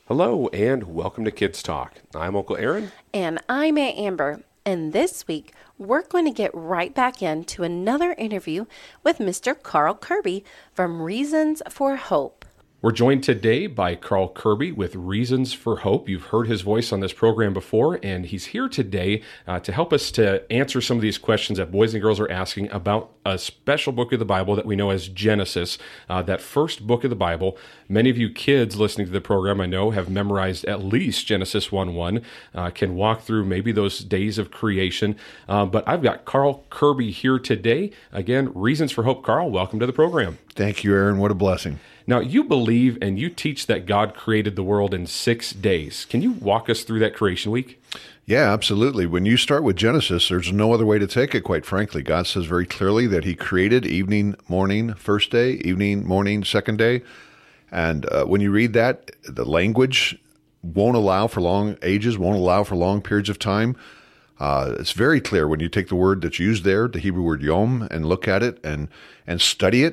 Hello and welcome to Kids Talk. I'm Uncle Aaron. And I'm Aunt Amber. And this week, we're going to get right back into another interview with Mr. Carl Kirby from Reasons for Hope. We're joined today by Carl Kirby with Reasons for Hope. You've heard his voice on this program before, and he's here today to help us to answer some of these questions that boys and girls are asking about a special book of the Bible that we know as Genesis, that first book of the Bible. Many of you kids listening to the program, I know, have memorized at least Genesis 1:1, can walk through maybe those days of creation. But I've got Carl Kirby here today. Again, Reasons for Hope. Carl, welcome to the program. Thank you, Aaron. What a blessing. Now, you believe and you teach that God created the world in 6 days. Can you walk us through that creation week? Yeah, absolutely. When you start with Genesis, there's no other way to take it, quite frankly. God says very clearly that he created evening, morning, first day, evening, morning, second day. And when you read that, the language won't allow for long ages, won't allow for long periods of time. It's very clear when you take the word that's used there, the Hebrew word yom, and look at it and study it.